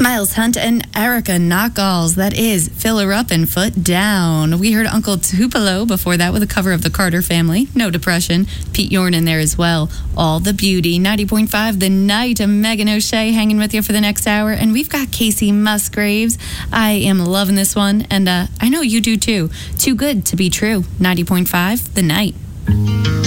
Miles Hunt and Erica Knockalls. That is Fill Her Up and Foot Down. We heard Uncle Tupelo before that with a cover of the Carter Family. No Depression. Pete Yorn in there as well. All the Beauty. 90.5 The Night. I'm Megan O'Shea hanging with you for the next hour. And we've got Casey Musgraves. I am loving this one. And I know you do too. Too Good to Be True. 90.5 The Night.